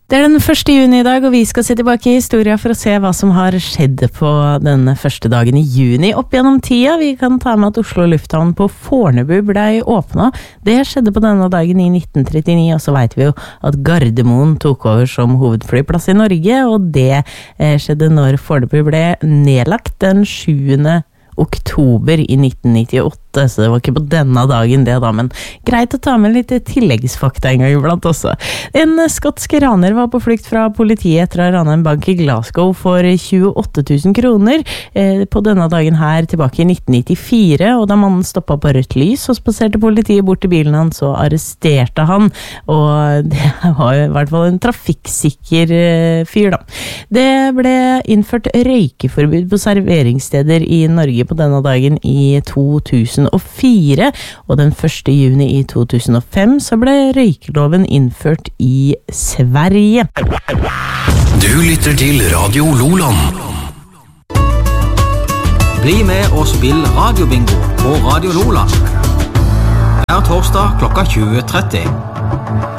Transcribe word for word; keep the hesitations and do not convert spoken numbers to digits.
Det er den første juni i dag, og vi skal se tilbake i historien for å se hva som har skjedd på denne første dagen i juni. Opp gjennom tida, vi kan ta med at Oslo lufthavn på Fornebu ble åpnet. Det skjedde på denne dagen i nitten trettini, og så vet vi jo at Gardermoen tok over som hovedflyplass i Norge, og det skjedde når Fornebu ble nedlagt den sjuende oktober i nitten nittiåtte, så det var ikke på denne dagen det da, men greit å ta med litt tilleggsfakta en gang iblant også. En skotsk raner var på flukt fra politiet etter å rane en bank i Glasgow for tjueåtte tusen kroner eh, på denne dagen her tilbake i nitten nittifire, og da mannen stoppet på rødt lys og spaserte politiet bort til bilen hans og arresterte han, og det var i hvert fall en trafikksikker eh, fyr da. Det ble innført røykeforbud på serveringssteder i Norge på denne dagen i to tusen og fire, og den første juni i to tusen og fem så ble røykeloven innført i Sverige. Du lytter til Radio Loland. Bli med og spill radiobingo på Radio Loland. Hver torsdag klokka tjue tretti.